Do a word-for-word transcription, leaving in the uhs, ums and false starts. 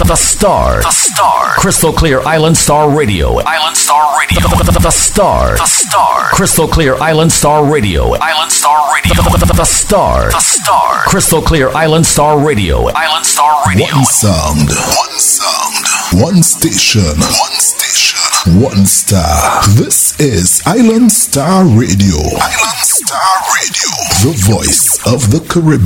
The Star. The Star. Crystal Clear Island Star Radio. Island Star Radio. The, the Star. The Star. Crystal Clear Island Star Radio. Island Star Radio. The, the Star. The Star. Crystal Clear Island Star Radio. Island Star Radio. One sound. One sound. One station. One station. One star. This is Island Star Radio. Island Star Radio. The voice of the Caribbean.